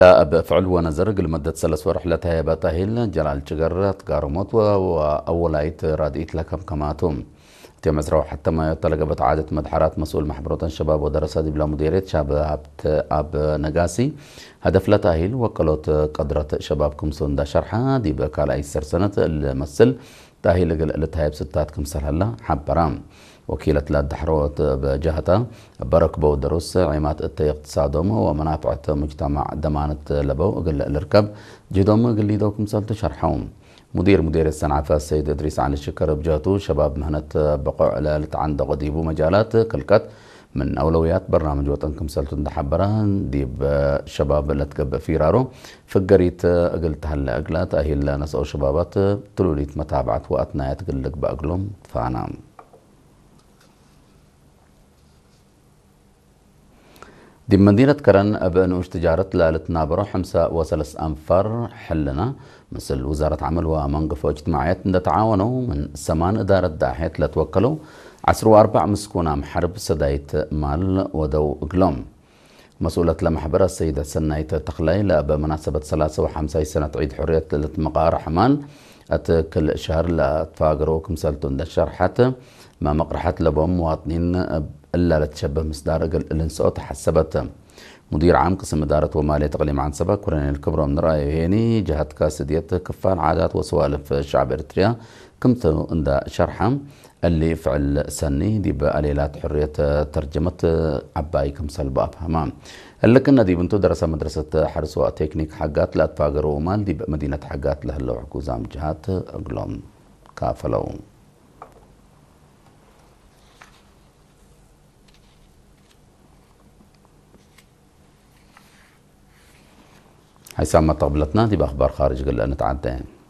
بفعل ونزرق لمدة 3 رحلة هيبة تاهيل جلال شجرة قارموت وأولايت راديت لكم كماتهم تيم مزرعة حتى ما طلقت عادة مدحرات مسؤول محبروتان شباب ودراسات بلا مديرية شباب أب نقاسي هدف لا تاهيل وقلوت قدرة شبابكم سوندا شرحة دي بكال أي سنة الممثل تاهيل لتهيب ستاتكم سهلا حبرام وكيلة لا دحروت بجهتها برك بو دروس عمات اقتصادهم ومنافعة مجتمع دمانة لبو قل الركب جدوم قل لي دوكم سالت شرحهم مدير الصنعة السيد إدريس علي الشكر بجهته شباب مهنة بقوع على عند غديبو مجالات كلكت من أولويات برنامج وطنكم سالتو دحبران ديب شباب اللي تقب فيرارو فقريت قلت هلا أقلات أهل نسأو شبابات تلوليت متابعة وأتنايت قلك بأقلهم فانا دي مدينة كرن بأنوش تجارة لالتنابرو 5 و3 أنفار حلنا مثل وزارة عمل ومنقف واجتماعيات تعاونوا من 8 إدارة داحية لتوكلوا 4 مسكونة محرب سدايت مال ودو قلوم مسؤولة لمحبرة السيدة سنايت تخلي بمناسبة 53 سنة عيد حرية المقار حمال كل شهر لا تفاقروا كمسالتون الشرحات ما مقرحات لبهم مواطنين إلا لتشبه مصدار الانسوت حسبت مدير عام قسم إدارة ومالية تقليم عن سبق كورنيل الكبرى من رأي هيني جهة كاسدية كفال عادات وسوالف شعب إريتريا كمت عند شرحة اللي فعل سني دي بقليلات حرية ترجمة عباي كمسال بأفهمام اللي كنا دي بنتو درس مدرسة حرس وتكنيك حقات لا تفاقر ومال دي بمدينة حقات لهلو عكوزام جهات أقلوم كافلو هاي سامة طبلتنا دي بأخبار خارج قلنا نتعدين